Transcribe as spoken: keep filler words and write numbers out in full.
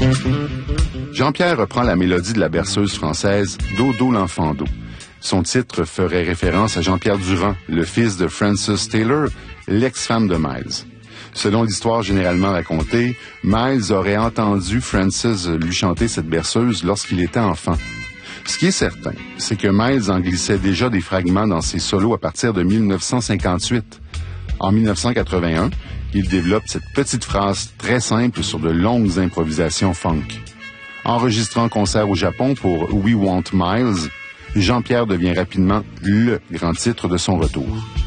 Jean-Pierre reprend la mélodie de la berceuse française « Dodo l'enfant d'eau ». Son titre ferait référence à Jean-Pierre Durand, le fils de Frances Taylor, l'ex-femme de Miles. Selon l'histoire généralement racontée, Miles aurait entendu Frances lui chanter cette berceuse lorsqu'il était enfant. Ce qui est certain, c'est que Miles en glissait déjà des fragments dans ses solos à partir de mille neuf cent cinquante-huit. En mille neuf cent quatre-vingt-un, il développe cette petite phrase très simple sur de longues improvisations funk. Enregistrant en concert au Japon pour We Want Miles, Jean-Pierre devient rapidement le grand titre de son retour.